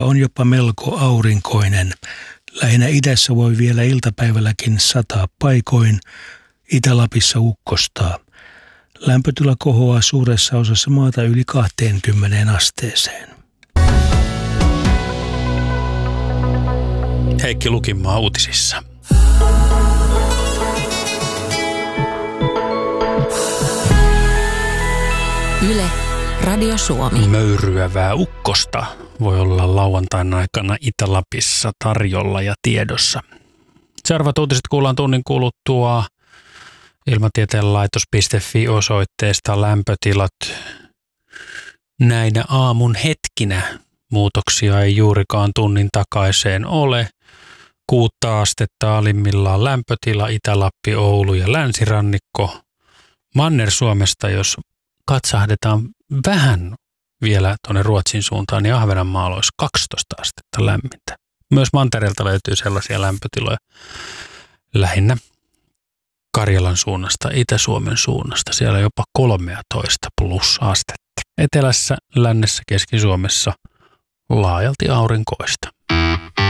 On jopa melko aurinkoinen. Lähinnä idässä voi vielä iltapäivälläkin sataa paikoin. Itä-Lapissa ukkostaa. Lämpötila kohoaa suuressa osassa maata yli 20 asteeseen. Heikki Lukinmaa uutisissa. Yle, Radio Suomi. Möyryävää ukkosta voi olla lauantain aikana Itä-Lapissa tarjolla ja tiedossa. Seuraavat uutiset kuullaan tunnin kuluttua ilmatieteenlaitos.fi osoitteesta lämpötilat. Näinä aamun hetkinä muutoksia ei juurikaan tunnin takaiseen ole. 6 astetta alimmillaan lämpötila Itä-Lappi, Oulu ja länsirannikko. Manner-Suomesta, jos katsahdetaan vähän vielä tuonne Ruotsin suuntaan, niin Ahvenanmaalla olisi 12 astetta lämmintä. Myös mantereelta löytyy sellaisia lämpötiloja lähinnä Karjalan suunnasta, Itä-Suomen suunnasta. Siellä jopa 13 plus astetta. Etelässä, lännessä, Keski-Suomessa laajalti aurinkoista.